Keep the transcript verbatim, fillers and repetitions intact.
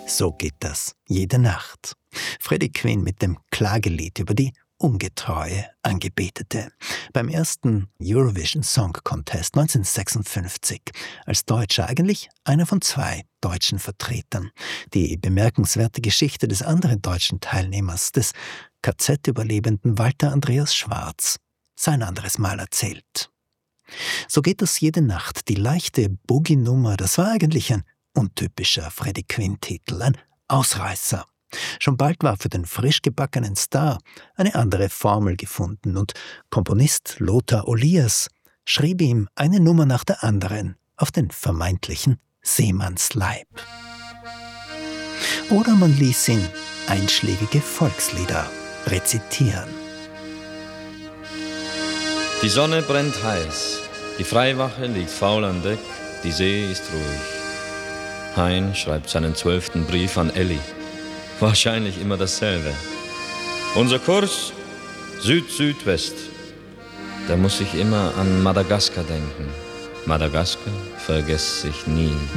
So geht das jede Nacht. Freddie Quinn mit dem Klagelied über die ungetreue Angebetete. Beim ersten Eurovision Song Contest neunzehnhundertsechsundfünfzig als Deutscher, eigentlich einer von zwei deutschen Vertretern. Die bemerkenswerte Geschichte des anderen deutschen Teilnehmers, des K Z-Überlebenden Walter Andreas Schwarz, sein anderes Mal erzählt. So geht das jede Nacht. Die leichte Boogie-Nummer, das war eigentlich ein untypischer Freddie Quinn-Titel, ein Ausreißer. Schon bald war für den frisch gebackenen Star eine andere Formel gefunden und Komponist Lothar Oliers schrieb ihm eine Nummer nach der anderen auf den vermeintlichen Seemannsleib. Oder man ließ ihn einschlägige Volkslieder rezitieren. Die Sonne brennt heiß, die Freiwache liegt faul an Deck, die See ist ruhig. Hein schreibt seinen zwölften Brief an Elli. Wahrscheinlich immer dasselbe. Unser Kurs Süd-Südwest. Da muss ich immer an Madagaskar denken. Madagaskar vergesst sich nie.